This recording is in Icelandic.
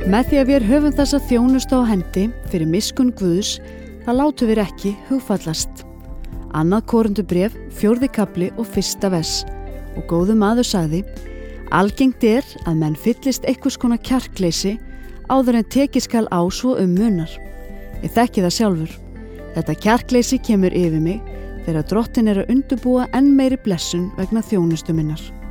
Með því að við höfum þessa þjónustu á hendi fyrir miskunn Guðs, það látum við ekki hugfallast. Annað Korinthubréf, 4. kafli og 1. vers. Og góður maður sagði: algengt er að menn fyllist einhvers konar kjarkleysi áður en tekið skal á svo munar. Ég þekki það sjálfur. Þetta kjarkleysi kemur yfir mig þegar Drottinn er að undirbúa enn meiri blessun vegna þjónustu minnar.